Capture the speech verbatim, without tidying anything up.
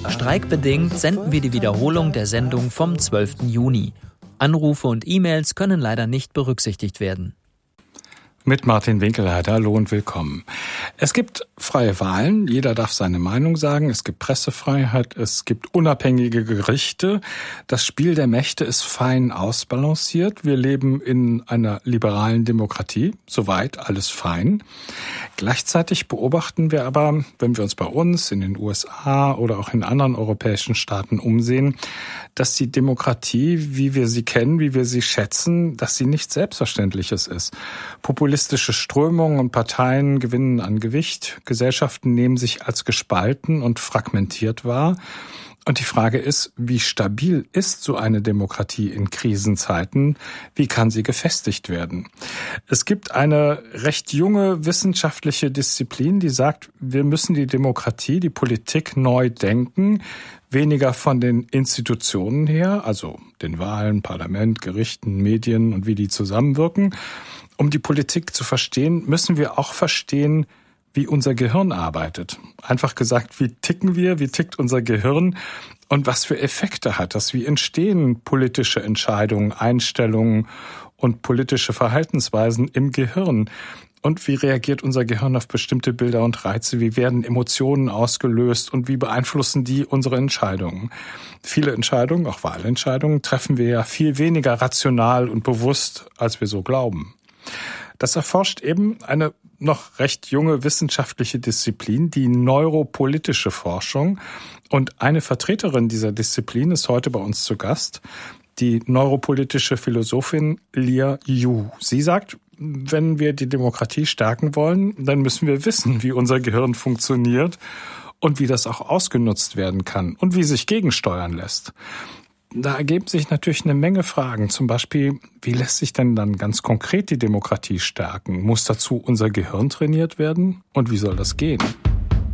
Streikbedingt senden wir die Wiederholung der Sendung vom zwölften Juni. Anrufe und E-Mails können leider nicht berücksichtigt werden. Mit Martin Winkelheiter, hallo und willkommen. Es gibt freie Wahlen, jeder darf seine Meinung sagen, es gibt Pressefreiheit, es gibt unabhängige Gerichte. Das Spiel der Mächte ist fein ausbalanciert. Wir leben in einer liberalen Demokratie, soweit alles fein. Gleichzeitig beobachten wir aber, wenn wir uns bei uns in den U S A oder auch in anderen europäischen Staaten umsehen, dass die Demokratie, wie wir sie kennen, wie wir sie schätzen, dass sie nichts Selbstverständliches ist. Populistische Strömungen und Parteien gewinnen an Gewicht. Gesellschaften nehmen sich als gespalten und fragmentiert wahr. Und die Frage ist, wie stabil ist so eine Demokratie in Krisenzeiten? Wie kann sie gefestigt werden? Es gibt eine recht junge wissenschaftliche Disziplin, die sagt, wir müssen die Demokratie, die Politik neu denken, weniger von den Institutionen her, also den Wahlen, Parlament, Gerichten, Medien und wie die zusammenwirken. Um die Politik zu verstehen, müssen wir auch verstehen, wie unser Gehirn arbeitet. Einfach gesagt, wie ticken wir, wie tickt unser Gehirn und was für Effekte hat das? Wie entstehen politische Entscheidungen, Einstellungen und politische Verhaltensweisen im Gehirn? Und wie reagiert unser Gehirn auf bestimmte Bilder und Reize? Wie werden Emotionen ausgelöst und wie beeinflussen die unsere Entscheidungen? Viele Entscheidungen, auch Wahlentscheidungen, treffen wir ja viel weniger rational und bewusst, als wir so glauben. Das erforscht eben eine noch recht junge wissenschaftliche Disziplin, die neuropolitische Forschung. Und eine Vertreterin dieser Disziplin ist heute bei uns zu Gast, die neuropolitische Philosophin Lia Yu. Sie sagt, wenn wir die Demokratie stärken wollen, dann müssen wir wissen, wie unser Gehirn funktioniert und wie das auch ausgenutzt werden kann und wie sich gegensteuern lässt. Da ergeben sich natürlich eine Menge Fragen. Zum Beispiel, wie lässt sich denn dann ganz konkret die Demokratie stärken? Muss dazu unser Gehirn trainiert werden? Und wie soll das gehen?